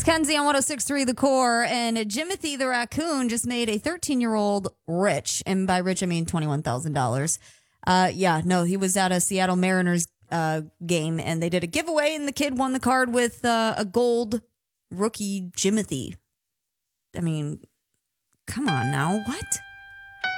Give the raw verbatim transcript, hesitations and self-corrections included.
Kenzie on one oh six point three The Core, and Jimothy the raccoon just made a thirteen-year-old rich, and by rich I mean twenty-one thousand dollars. Uh, yeah, no, he was at a Seattle Mariners uh, game, and they did a giveaway, and the kid won the card with uh, a gold rookie Jimothy. I mean, come on now, what?